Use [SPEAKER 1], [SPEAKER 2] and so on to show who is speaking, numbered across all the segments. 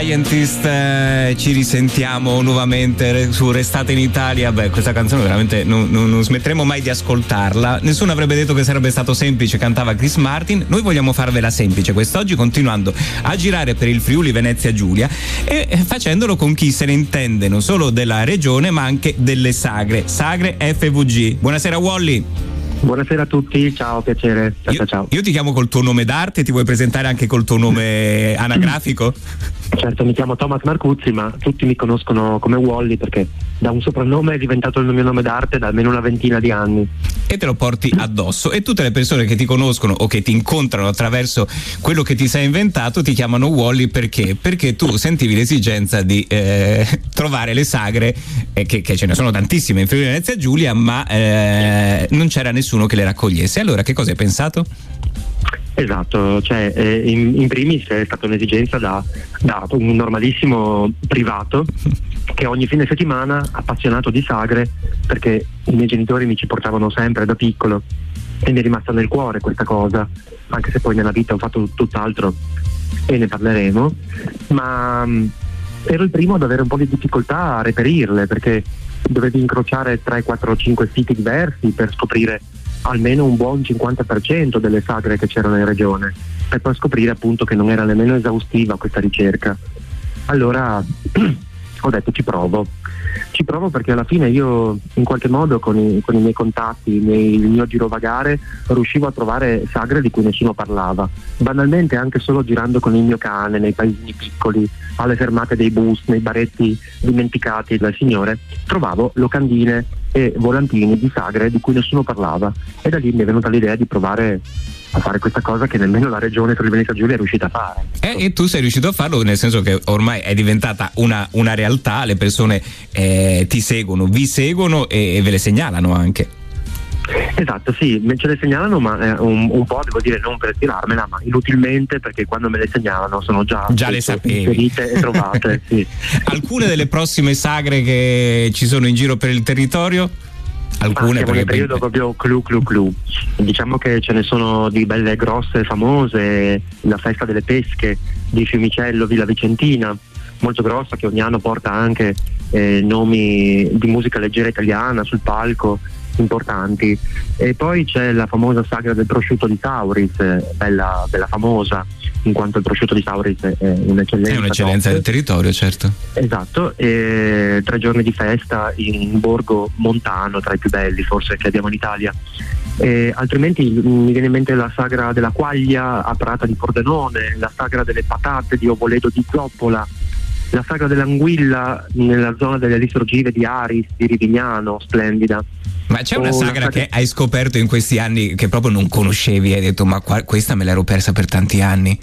[SPEAKER 1] Scientist, ci risentiamo nuovamente su Restate in Italia. Beh, questa canzone veramente non smetteremo mai di ascoltarla. Nessuno avrebbe detto che sarebbe stato semplice, cantava Chris Martin. Noi vogliamo farvela semplice quest'oggi, continuando a girare per il Friuli Venezia Giulia e facendolo con chi se ne intende non solo della regione ma anche delle sagre FVG. Buonasera Wally.
[SPEAKER 2] Buonasera a tutti, ciao, piacere. Ciao.
[SPEAKER 1] Io ti chiamo col tuo nome d'arte, ti vuoi presentare anche col tuo nome anagrafico?
[SPEAKER 2] Certo, mi chiamo Thomas Marcuzzi, ma tutti mi conoscono come Wally perché da un soprannome è diventato il mio nome d'arte da almeno una ventina di anni.
[SPEAKER 1] E te lo porti addosso, e tutte le persone che ti conoscono o che ti incontrano attraverso quello che ti sei inventato ti chiamano Wally perché tu sentivi l'esigenza di trovare le sagre, che ce ne sono tantissime in Friuli Venezia Giulia, ma non c'era nessuno che le raccogliesse. Allora che cosa hai pensato?
[SPEAKER 2] Esatto, cioè in primis è stata un'esigenza da un normalissimo privato che ogni fine settimana, appassionato di sagre, perché i miei genitori mi ci portavano sempre da piccolo e mi è rimasta nel cuore questa cosa, anche se poi nella vita ho fatto tutt'altro e ne parleremo, ma ero il primo ad avere un po' di difficoltà a reperirle, perché dovevi incrociare 3, 4, 5 siti diversi per scoprire almeno un buon 50% delle sagre che c'erano in regione, per poi scoprire appunto che non era nemmeno esaustiva questa ricerca. Allora ho detto ci provo perché alla fine io in qualche modo con i miei contatti, il mio girovagare, riuscivo a trovare sagre di cui nessuno parlava, banalmente anche solo girando con il mio cane nei paesini piccoli, alle fermate dei bus, nei baretti dimenticati dal Signore, trovavo locandine e volantini di sagre di cui nessuno parlava, e da lì mi è venuta l'idea di provare a fare questa cosa che nemmeno la regione Friuli Venezia Giulia è riuscita a fare.
[SPEAKER 1] E tu sei riuscito a farlo, nel senso che ormai è diventata una realtà, le persone ti seguono, vi seguono e ve le segnalano anche.
[SPEAKER 2] Esatto, sì, ce le segnalano, ma un po', devo dire, non per tirarmela, ma inutilmente, perché quando me le segnalano sono già
[SPEAKER 1] le sapevi,
[SPEAKER 2] inserite e trovate. Sì.
[SPEAKER 1] Alcune delle prossime sagre che ci sono in giro per il territorio? Alcune,
[SPEAKER 2] siamo nel periodo proprio clou. Diciamo che ce ne sono di belle grosse, famose, la festa delle pesche di Fiumicello, Villa Vicentina, molto grossa, che ogni anno porta anche nomi di musica leggera italiana sul palco importanti. E poi c'è la famosa sagra del prosciutto di Sauris, bella famosa, in quanto il prosciutto di Sauris è un'eccellenza
[SPEAKER 1] del territorio, certo.
[SPEAKER 2] Esatto, e 3 giorni di festa in un borgo montano, tra i più belli forse che abbiamo in Italia. Altrimenti mi viene in mente la sagra della quaglia a Prata di Pordenone, la sagra delle patate di Ovoledo di Zoppola, la sagra dell'anguilla nella zona delle risorgive di Aris, di Rivignano, splendida.
[SPEAKER 1] Ma c'è una sagra che hai scoperto in questi anni che proprio non conoscevi e hai detto ma questa me l'ero persa per tanti anni?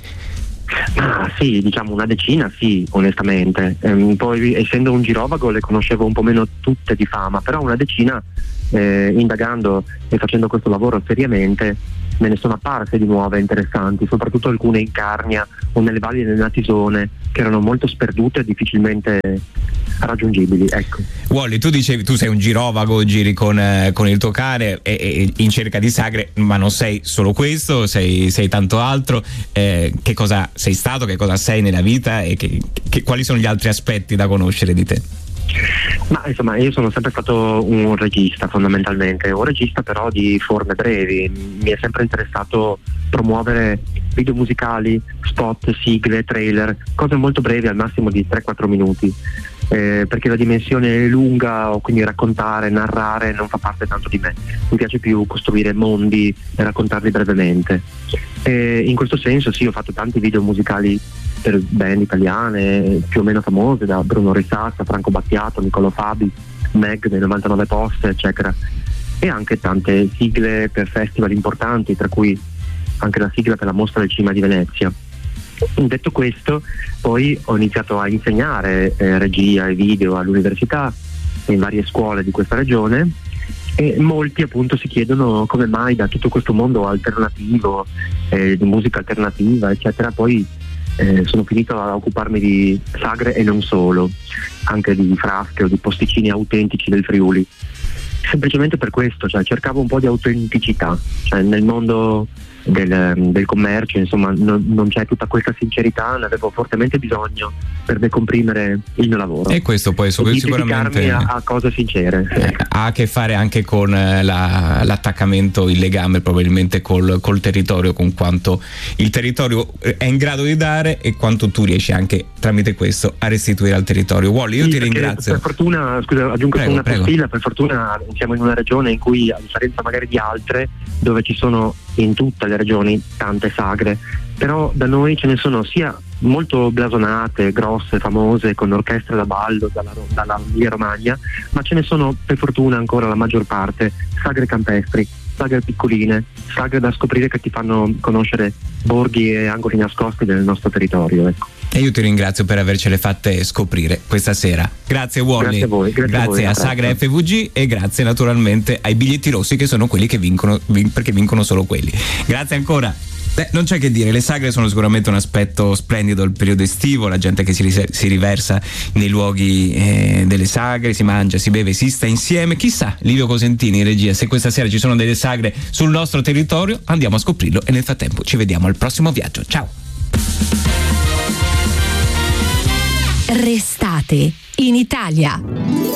[SPEAKER 2] Sì, diciamo una decina, sì, onestamente. Poi essendo un girovago le conoscevo un po' meno tutte di fama, però una decina, indagando e facendo questo lavoro seriamente, me ne sono apparse di nuove interessanti, soprattutto alcune in Carnia o nelle valli del Natisone, che erano molto sperdute e difficilmente raggiungibili, ecco.
[SPEAKER 1] Wally, tu dicevi, tu sei un girovago, giri con il tuo cane e in cerca di sagre, ma non sei solo questo, sei tanto altro. Che cosa sei stato, che cosa sei nella vita e quali sono gli altri aspetti da conoscere di te?
[SPEAKER 2] Ma insomma, io sono sempre stato un regista, fondamentalmente, un regista però di forme brevi. Mi è sempre interessato promuovere video musicali, spot, sigle, trailer, cose molto brevi, al massimo di 3-4 minuti, perché la dimensione lunga, o quindi raccontare, narrare, non fa parte tanto di me. Mi piace più costruire mondi e raccontarli brevemente. In questo senso sì, ho fatto tanti video musicali per band italiane più o meno famose, da Bruno Risassa, Franco Battiato, Niccolò Fabi, Meg dei 99 Poste, eccetera, e anche tante sigle per festival importanti, tra cui anche la sigla per la Mostra del Cinema di Venezia. Detto questo, poi ho iniziato a insegnare regia e video all'università e in varie scuole di questa regione, e molti appunto si chiedono come mai da tutto questo mondo alternativo, di musica alternativa eccetera, poi sono finito a occuparmi di sagre e non solo, anche di frasche o di posticini autentici del Friuli, semplicemente per questo, cioè cercavo un po' di autenticità, cioè nel mondo del commercio, insomma non c'è tutta questa sincerità, ne avevo fortemente bisogno per decomprimere il mio lavoro.
[SPEAKER 1] E questo poi sicuramente
[SPEAKER 2] a cose sincere.
[SPEAKER 1] Ha a che fare anche con l'attaccamento, il legame probabilmente col territorio, con quanto il territorio è in grado di dare e quanto tu riesci anche tramite questo a restituire al territorio. Wally, io ti ringrazio.
[SPEAKER 2] Per fortuna, scusa, aggiungo una postilla, per fortuna siamo in una regione in cui, a differenza magari di altre dove ci sono in tutte le regioni tante sagre, però da noi ce ne sono sia molto blasonate, grosse, famose, con orchestre da ballo dalla Emilia Romagna, ma ce ne sono per fortuna ancora la maggior parte sagre campestri, sagre piccoline, sagre da scoprire che ti fanno conoscere borghi e angoli nascosti del nostro territorio, ecco.
[SPEAKER 1] E io ti ringrazio per avercele fatte scoprire questa sera. Grazie Wally,
[SPEAKER 2] grazie a voi,
[SPEAKER 1] grazie a Sagre FVG e grazie naturalmente ai biglietti rossi, che sono quelli che vincono, perché vincono solo quelli. Grazie ancora. Non c'è che dire, le sagre sono sicuramente un aspetto splendido del periodo estivo, la gente che si riversa nei luoghi delle sagre, si mangia, si beve, si sta insieme. Chissà, Livio Cosentini in regia, se questa sera ci sono delle sagre sul nostro territorio, andiamo a scoprirlo e nel frattempo ci vediamo al prossimo viaggio. Ciao!
[SPEAKER 3] Restate in Italia.